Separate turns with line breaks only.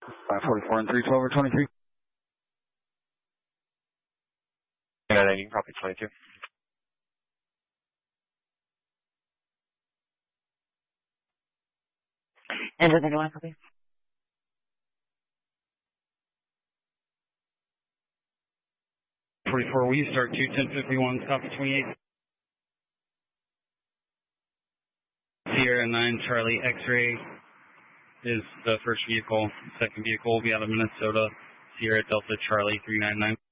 544 and 312 or 23.
990, copy 22.
Enter the line, copy.
Will you start 21051, copy 28. Sierra 9 Charlie X-Ray is the first vehicle. Second vehicle will be out of Minnesota. Sierra Delta Charlie 399.